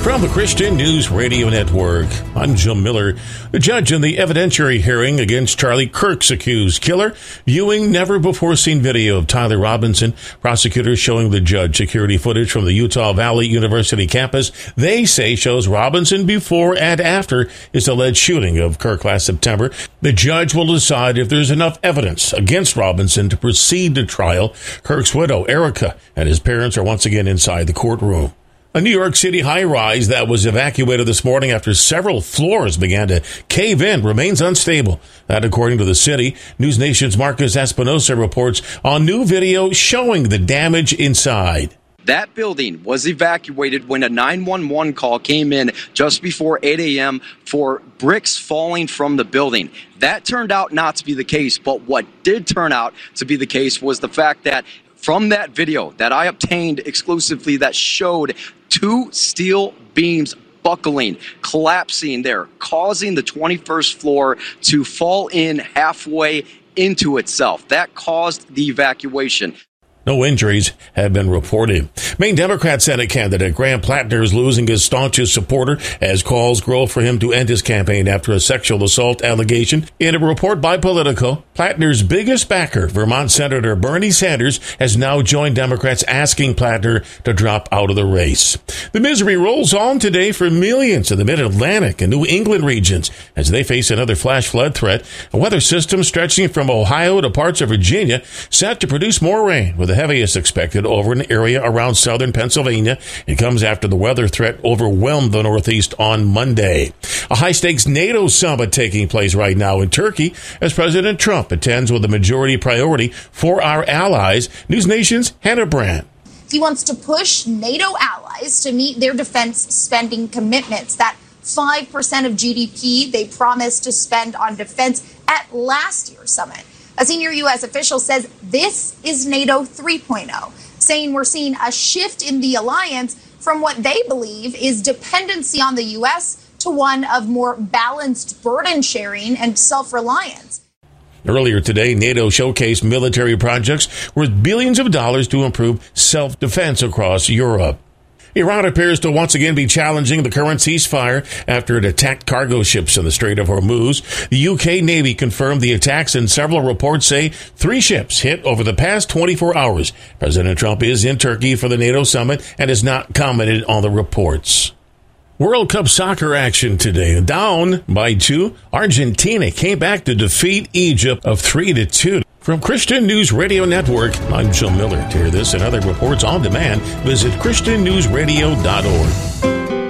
From the Christian News Radio Network, I'm Jim Miller. The judge in the evidentiary hearing against Charlie Kirk's accused killer, viewing never-before-seen video of Tyler Robinson. Prosecutors showing the judge security footage from the Utah Valley University campus they say shows Robinson before and after his alleged shooting of Kirk last September. The judge will decide if there's enough evidence against Robinson to proceed to trial. Kirk's widow, Erica, and his parents are once again inside the courtroom. A New York City high-rise that was evacuated this morning after several floors began to cave in remains unstable. That, according to the city. News Nation's Marcus Espinosa reports on new video showing the damage inside. That building was evacuated when a 911 call came in just before 8 a.m. for bricks falling from the building. That turned out not to be the case, but what did turn out to be the case was the fact that from that video that I obtained exclusively that showed two steel beams buckling, collapsing there, causing the 21st floor to fall in halfway into itself. That caused the evacuation. No injuries have been reported. Maine Democrat Senate candidate Graham Plattner is losing his staunchest supporter as calls grow for him to end his campaign after a sexual assault allegation. In a report by Politico, Plattner's biggest backer, Vermont Senator Bernie Sanders, has now joined Democrats asking Plattner to drop out of the race. The misery rolls on today for millions in the Mid-Atlantic and New England regions as they face another flash flood threat. A weather system stretching from Ohio to parts of Virginia set to produce more rain, with the heaviest expected over an area around southern Pennsylvania. It comes after the weather threat overwhelmed the Northeast on Monday. A high-stakes NATO summit taking place right now in Turkey as President Trump attends with a majority priority for our allies. News Nation's Hannah Brandt. He wants to push NATO allies to meet their defense spending commitments. That 5% of GDP they promised to spend on defense at last year's summit. A senior U.S. official says this is NATO 3.0, saying we're seeing a shift in the alliance from what they believe is dependency on the U.S. to one of more balanced burden sharing and self-reliance. Earlier today, NATO showcased military projects worth billions of dollars to improve self-defense across Europe. Iran appears to once again be challenging the current ceasefire after it attacked cargo ships in the Strait of Hormuz. The UK Navy confirmed the attacks, and several reports say 3 ships hit over the past 24 hours. President Trump is in Turkey for the NATO summit and has not commented on the reports. World Cup soccer action today. Down by 2, Argentina came back to defeat Egypt of 3-2. From Christian News Radio Network, I'm Joe Miller. To hear this and other reports on demand, visit ChristianNewsRadio.org.